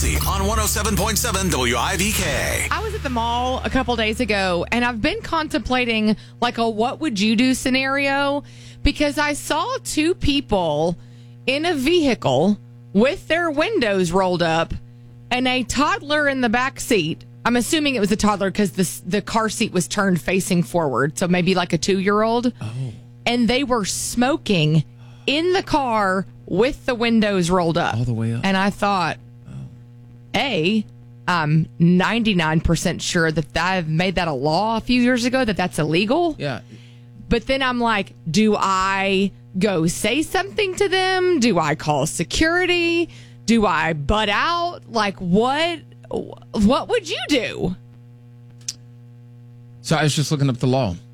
Lindsay on 107.7 WIVK. I was at the mall a couple days ago, and I've been contemplating like a what would you do scenario because I saw two people in a vehicle with their windows rolled up and a toddler in the back seat. I'm assuming it was a toddler because the car seat was turned facing forward, so maybe like a 2-year-old. Oh. And they were smoking in the car with the windows rolled up. All the way up. And I thought, I'm 99% sure that I've made that a law a few years ago, that's illegal. Yeah. But then I'm like, do I go say something to them? Do I call security? Do I butt out? Like, what would you do? So I was just looking up the law.